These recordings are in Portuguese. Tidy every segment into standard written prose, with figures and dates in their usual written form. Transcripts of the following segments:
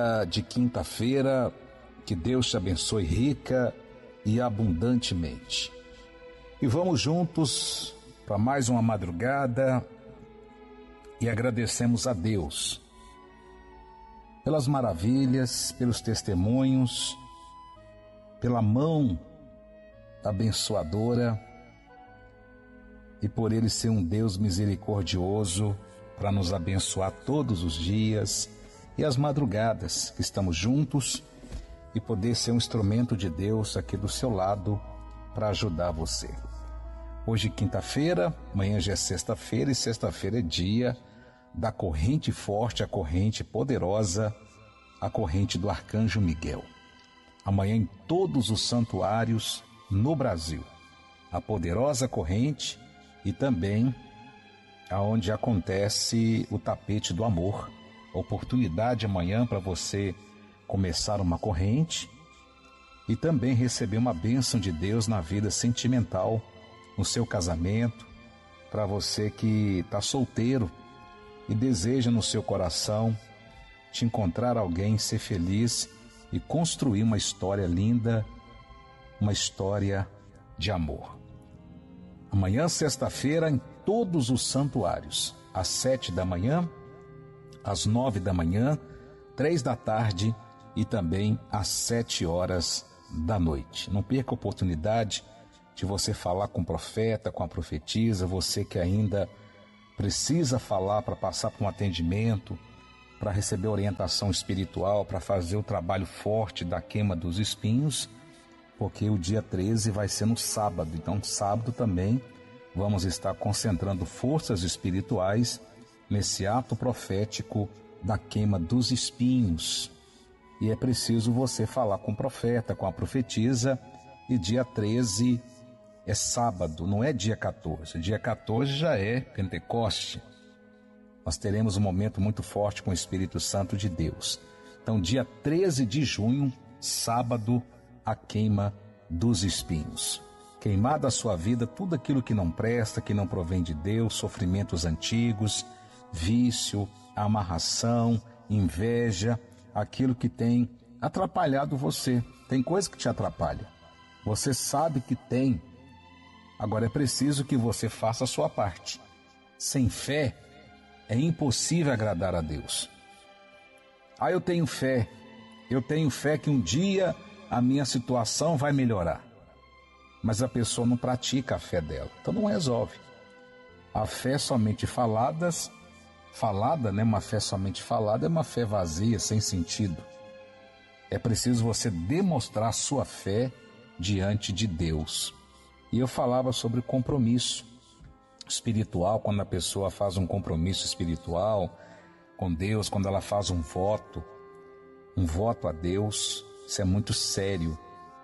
dia de quinta-feira, que Deus te abençoe rica e abundantemente. E vamos juntos para mais uma madrugada e agradecemos a Deus pelas maravilhas, pelos testemunhos, pela mão abençoadora e por Ele ser um Deus misericordioso para nos abençoar todos os dias e as madrugadas que estamos juntos e poder ser um instrumento de Deus aqui do seu lado para ajudar você. Hoje quinta-feira, amanhã já é sexta-feira e sexta-feira é dia da corrente forte, a corrente poderosa, a corrente do Arcanjo Miguel. Amanhã em todos os santuários no Brasil, a poderosa corrente e também aonde acontece o tapete do amor. Oportunidade amanhã para você começar uma corrente e também receber uma bênção de Deus na vida sentimental, no seu casamento, para você que está solteiro e deseja no seu coração te encontrar alguém, ser feliz e construir uma história linda, uma história de amor. Amanhã, sexta-feira, em todos os santuários, às 7 da manhã, às 9 da manhã, 3 da tarde e também às 7 horas da noite. Não perca a oportunidade de você falar com o profeta, com a profetisa, você que ainda precisa falar para passar por um atendimento, para receber orientação espiritual, para fazer o trabalho forte da queima dos espinhos, porque o dia 13 vai ser no sábado. Então, sábado também vamos estar concentrando forças espirituais nesse ato profético da queima dos espinhos. E é preciso você falar com o profeta, com a profetisa, e dia 13 é sábado, não é dia 14. Dia 14 já é Pentecoste. Nós teremos um momento muito forte com o Espírito Santo de Deus. Então, dia 13 de junho, sábado, a queima dos espinhos. Queimar da sua vida tudo aquilo que não presta, que não provém de Deus, sofrimentos antigos, vício, amarração, inveja, aquilo que tem atrapalhado você. Tem coisa que te atrapalha. Você sabe que tem. Agora é preciso que você faça a sua parte. Sem fé, é impossível agradar a Deus. Eu tenho fé que um dia a minha situação vai melhorar. Mas a pessoa não pratica a fé dela, então não resolve. A fé somente falada, uma fé somente falada é uma fé vazia, sem sentido. É preciso você demonstrar a sua fé diante de Deus. E eu falava sobre compromisso espiritual, quando a pessoa faz um compromisso espiritual com Deus, quando ela faz um voto a Deus, isso é muito sério,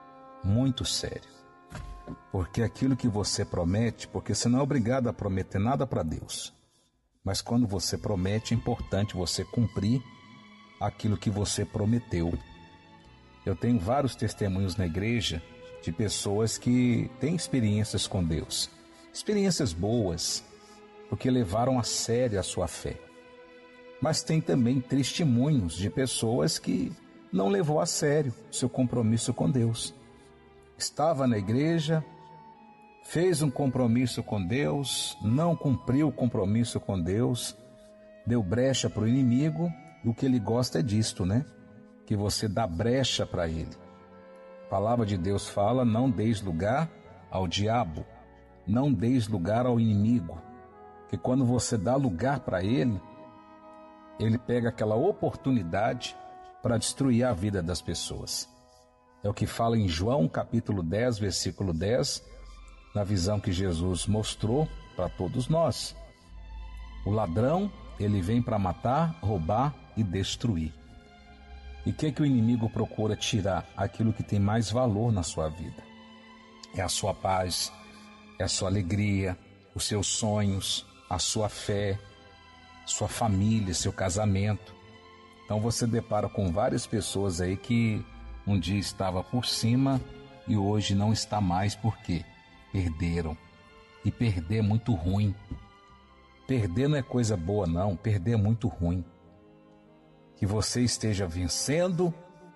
porque aquilo que você promete, porque você não é obrigado a prometer nada para Deus, mas quando você promete, é importante você cumprir aquilo que você prometeu. Eu tenho vários testemunhos na igreja de pessoas que têm experiências com Deus, experiências boas, porque levaram a sério a sua fé. Mas tem também testemunhos de pessoas que não levou a sério seu compromisso com Deus. Estava na igreja, fez um compromisso com Deus, não cumpriu o compromisso com Deus, deu brecha para o inimigo, e o que ele gosta é disto, né? Que você dá brecha para ele. A palavra de Deus fala: não deis lugar ao diabo, não deis lugar ao inimigo, que quando você dá lugar para ele, ele pega aquela oportunidade para destruir a vida das pessoas. É o que fala em João capítulo 10, versículo 10, na visão que Jesus mostrou para todos nós. O ladrão, ele vem para matar, roubar e destruir. E o que o inimigo procura tirar? Aquilo que tem mais valor na sua vida. É a sua paz, é a sua alegria, os seus sonhos, a sua fé, sua família, seu casamento. Então você depara com várias pessoas aí que um dia estava por cima e hoje não está mais, porque perderam. E perder é muito ruim. Perder não é coisa boa não, perder é muito ruim. que você esteja vencendo,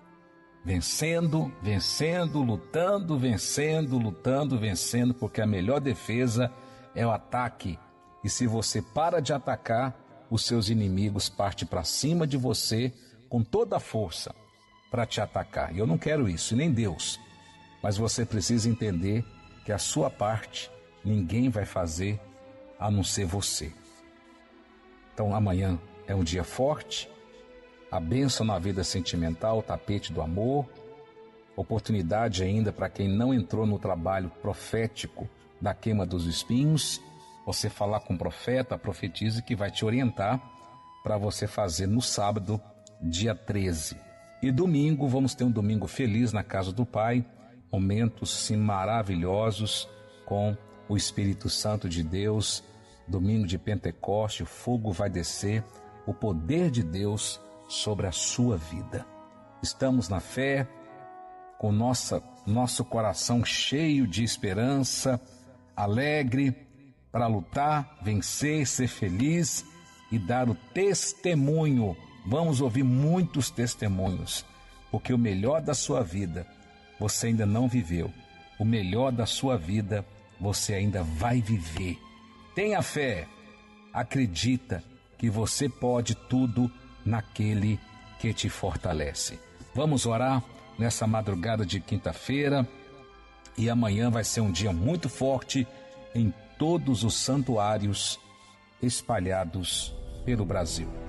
lutando, porque a melhor defesa é o ataque. E se você para de atacar, os seus inimigos partem para cima de você com toda a força para te atacar. E eu não quero isso, nem Deus. Mas você precisa entender que a sua parte ninguém vai fazer a não ser você. Então amanhã é um dia forte, a bênção na vida sentimental, o tapete do amor, oportunidade ainda para quem não entrou no trabalho profético da queima dos espinhos, você falar com o profeta, a profetisa que vai te orientar para você fazer no sábado, dia 13. E domingo, vamos ter um domingo feliz na casa do Pai, momentos sim maravilhosos com o Espírito Santo de Deus, domingo de Pentecoste, o fogo vai descer, o poder de Deus sobre a sua vida. Estamos na fé, com nosso coração cheio de esperança, alegre, para lutar, vencer, ser feliz e dar o testemunho. Vamos ouvir muitos testemunhos, porque o melhor da sua vida você ainda não viveu. O melhor da sua vida você ainda vai viver. Tenha fé, acredita que você pode tudo naquele que te fortalece. Vamos orar nessa madrugada de quinta-feira e amanhã vai ser um dia muito forte em todos os santuários espalhados pelo Brasil.